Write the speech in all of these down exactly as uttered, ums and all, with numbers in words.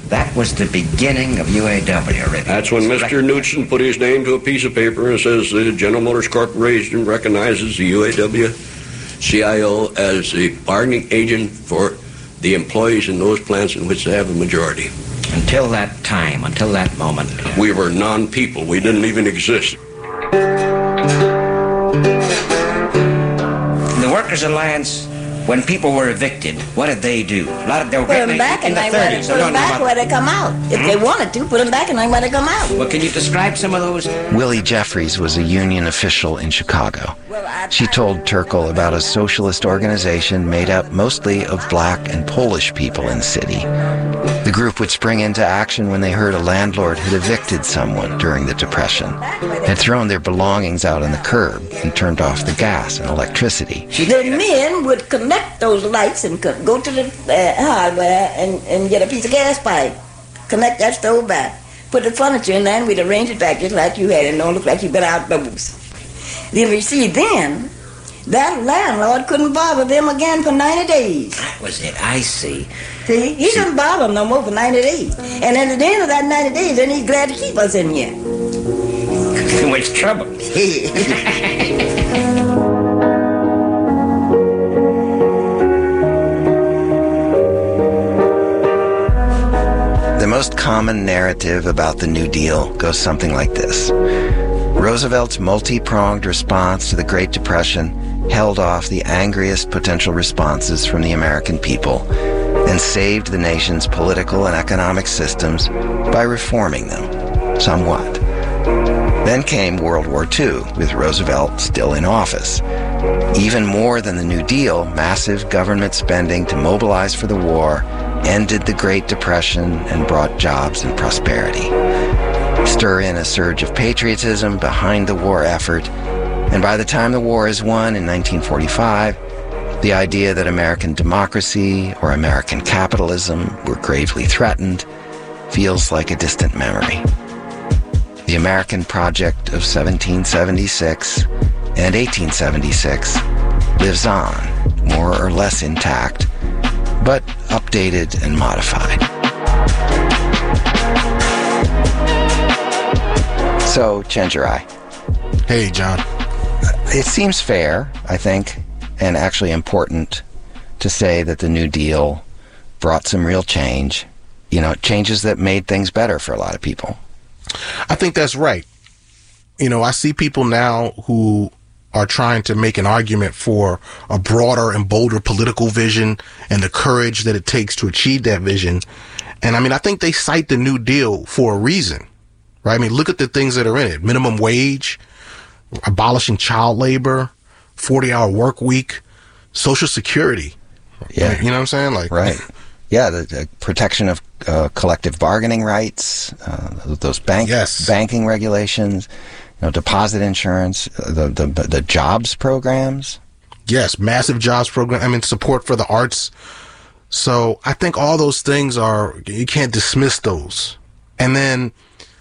That was the beginning of U A W, really. That's when Mister Knudsen put his name to a piece of paper and says the General Motors Corporation recognizes the U A W C I O as a bargaining agent for the employees in those plants in which they have a majority. Until that time, until that moment. We were non-people. We didn't even exist. In the Workers' Alliance, when people were evicted, what did they do? A lot of they were put them back in and the they thirties. put them back where they come out. If hmm? they wanted to, put them back and they let it come out. Well, can you describe some of those? Willie Jeffries was a union official in Chicago. She told Turkle about a socialist organization made up mostly of black and Polish people in the city. The group would spring into action when they heard a landlord had evicted someone during the Depression, had thrown their belongings out on the curb and turned off the gas and electricity. The men would connect those lights and go to the uh, hardware and, and get a piece of gas pipe, connect that stove back, put the furniture in there, and we'd arrange it back just like you had it. Don't look like you've been outdoors. Then we see then that landlord couldn't bother them again for ninety days. That was it. I see. See, he couldn't bother them no more for ninety days. And at the end of that ninety days, then he's glad to keep us in here. Too much trouble. The most common narrative about the New Deal goes something like this. Roosevelt's multi-pronged response to the Great Depression held off the angriest potential responses from the American people and saved the nation's political and economic systems by reforming them somewhat. Then came World War Two, with Roosevelt still in office. Even more than the New Deal, massive government spending to mobilize for the war ended the Great Depression and brought jobs and prosperity. Stir in a surge of patriotism behind the war effort, and by the time the war is won in nineteen forty-five, the idea that American democracy or American capitalism were gravely threatened feels like a distant memory. The American project of seventeen seventy-six and eighteen seventy-six lives on, more or less intact, but updated and modified. So, Chenjerai. Hey, John. It seems fair, I think, and actually important to say that the New Deal brought some real change, you know, changes that made things better for a lot of people. I think that's right. You know, I see people now who are trying to make an argument for a broader and bolder political vision and the courage that it takes to achieve that vision. And I mean, I think they cite the New Deal for a reason, right? I mean, look at the things that are in it. Minimum wage, abolishing child labor, forty-hour work week, Social Security. Yeah. You know what I'm saying? Like, right. Yeah, the, the protection of uh, collective bargaining rights, uh, those bank yes. banking regulations, you know, deposit insurance, the, the the jobs programs. Yes, massive jobs program. I mean, support for the arts. So I think all those things are, you can't dismiss those. And then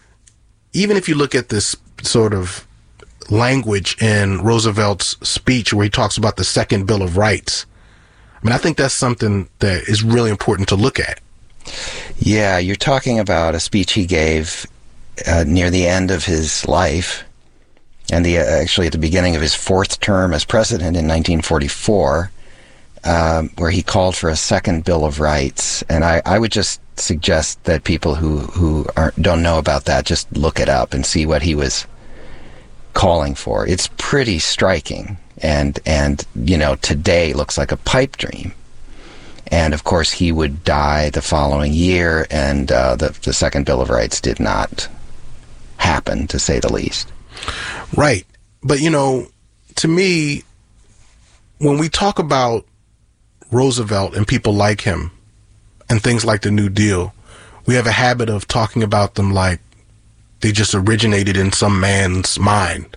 even if you look at this sort of language in Roosevelt's speech where he talks about the Second Bill of Rights, I mean, I think that's something that is really important to look at. Yeah, you're talking about a speech he gave uh, near the end of his life, and the uh, actually at the beginning of his fourth term as president in nineteen forty-four, um, where he called for a second Bill of Rights. And I, I would just suggest that people who, who aren't, don't know about that just look it up and see what he was calling for. It's pretty striking. And, and, you know, today looks like a pipe dream. And, of course, he would die the following year, and uh, the, the Second Bill of Rights did not happen, to say the least. Right. But, you know, to me, when we talk about Roosevelt and people like him and things like the New Deal, we have a habit of talking about them like they just originated in some man's mind,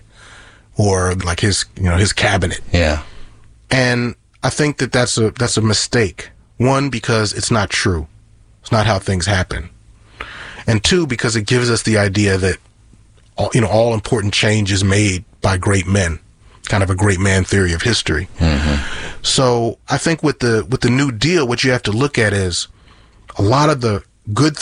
or like his, you know, his cabinet. Yeah. And I think that that's a, that's a mistake. One, because it's not true. It's not how things happen. And two, because it gives us the idea that, all, you know, all important change is made by great men, kind of a great man theory of history. Mm-hmm. So I think with the, with the New Deal, what you have to look at is a lot of the good